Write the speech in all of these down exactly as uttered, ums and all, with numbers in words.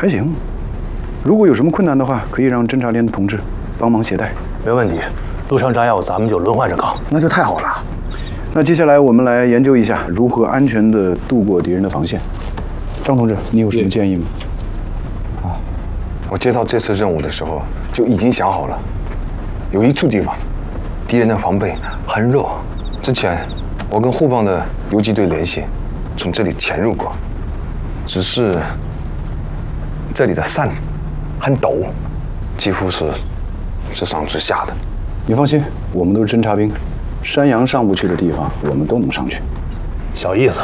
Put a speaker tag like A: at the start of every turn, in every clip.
A: 还行。如果有什么困难的话，可以让侦察连的同志帮忙携带。
B: 没问题，路上炸药咱们就轮换着扛。
C: 那就太好了。
A: 那接下来我们来研究一下如何安全地度过敌人的防线。张同志，你有什么建议吗？
D: 啊，我接到这次任务的时候就已经想好了，有一处地方，敌人的防备很弱。之前我跟护邦的游击队联系，从这里潜入过，只是这里的山很陡，几乎是直上直下的。
A: 你放心，我们都是侦察兵，山羊上不去的地方，我们都能上去。
B: 小意思。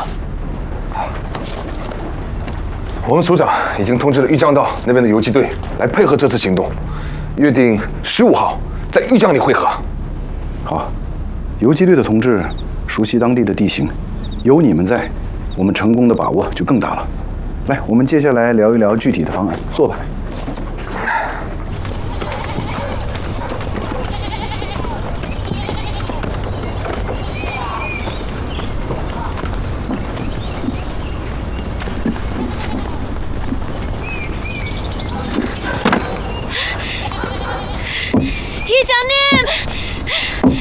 D: 我们署长已经通知了玉江道那边的游击队来配合这次行动，约定十五号在玉江里会合。
A: 好，游击队的同志熟悉当地的地形，有你们在，我们成功的把握就更大了。来，我们接下来聊一聊具体的方案，坐吧。
E: 이장님!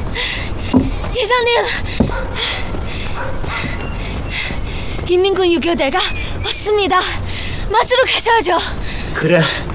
E: 이장님! 인민군 유교대가 왔습니다. 맞으러 가셔야죠.
B: 그래.